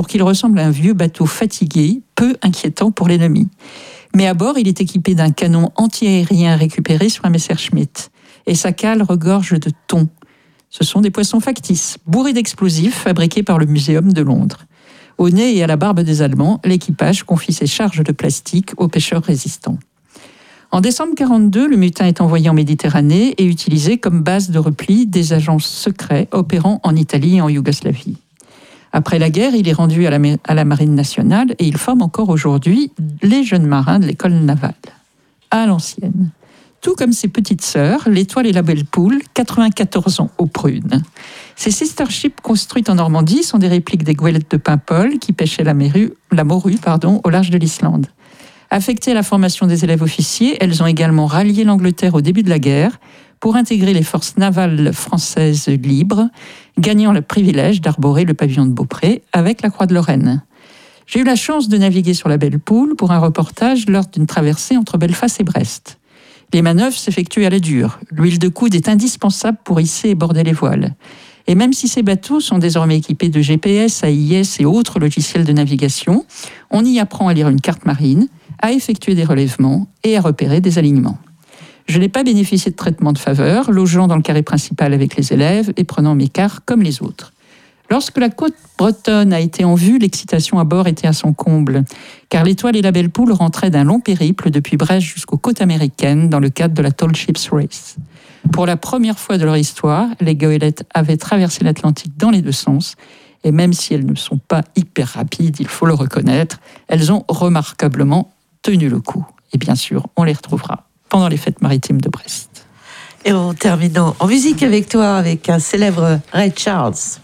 pour qu'il ressemble à un vieux bateau fatigué, peu inquiétant pour l'ennemi. Mais à bord, il est équipé d'un canon anti-aérien récupéré sur un Messerschmitt. Et sa cale regorge de thon. Ce sont des poissons factices, bourrés d'explosifs fabriqués par le Muséum de Londres. Au nez et à la barbe des Allemands, l'équipage confie ses charges de plastique aux pêcheurs résistants. En décembre 1942, le Mutin est envoyé en Méditerranée et utilisé comme base de repli des agents secrets opérant en Italie et en Yougoslavie. Après la guerre, il est rendu à la Marine nationale et il forme encore aujourd'hui les jeunes marins de l'école navale, à l'ancienne. Tout comme ses petites sœurs, l'Étoile et la Belle Poule, 94 ans aux prunes. Ces sister ships construites en Normandie sont des répliques des goélettes de Paimpol qui pêchaient la morue au large de l'Islande. Affectées à la formation des élèves officiers, elles ont également rallié l'Angleterre au début de la guerre pour intégrer les forces navales françaises libres, gagnant le privilège d'arborer le pavillon de Beaupré avec la Croix de Lorraine. J'ai eu la chance de naviguer sur la Belle Poule pour un reportage lors d'une traversée entre Belfast et Brest. Les manœuvres s'effectuent à la dure. L'huile de coude est indispensable pour hisser et border les voiles. Et même si ces bateaux sont désormais équipés de GPS, AIS et autres logiciels de navigation, on y apprend à lire une carte marine, à effectuer des relèvements et à repérer des alignements. Je n'ai pas bénéficié de traitement de faveur, logeant dans le carré principal avec les élèves et prenant mes quarts comme les autres. Lorsque la côte bretonne a été en vue, l'excitation à bord était à son comble, car l'Étoile et la Belle Poule rentraient d'un long périple depuis Brest jusqu'aux côtes américaines dans le cadre de la Tall Ships Race. Pour la première fois de leur histoire, les goélettes avaient traversé l'Atlantique dans les deux sens, et même si elles ne sont pas hyper rapides, il faut le reconnaître, elles ont remarquablement tenu le coup. Et bien sûr, on les retrouvera pendant les fêtes maritimes de Brest. Et en terminant en musique avec toi, avec un célèbre Ray Charles.